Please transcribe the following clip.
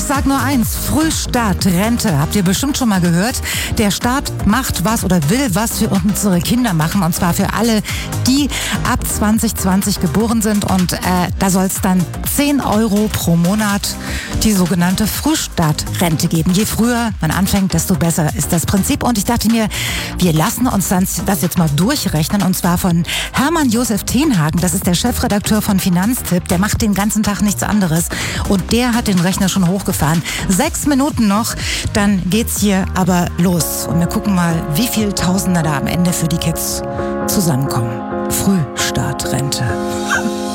sag nur eins, Frühstart-Rente, habt ihr bestimmt schon mal gehört. Der Staat macht was oder will was für unsere Kinder machen, und zwar für alle, die ab 2020 geboren sind, und da soll es dann 10 Euro pro Monat die sogenannte Frühstart-Rente geben. Je früher man anfängt, desto besser ist das Prinzip, und ich dachte mir, wir lassen uns das jetzt mal durchrechnen, und zwar von Hermann Josef Tenhagen, das ist der Chefredakteur von Finanztipp, der macht den ganzen Tag nichts anderes, und der hat den Rechner schon hochgefahren. 6 Minuten noch, dann geht's hier aber los. Und wir gucken mal, wie viel Tausender da am Ende für die Kids zusammenkommen. Frühstartrente.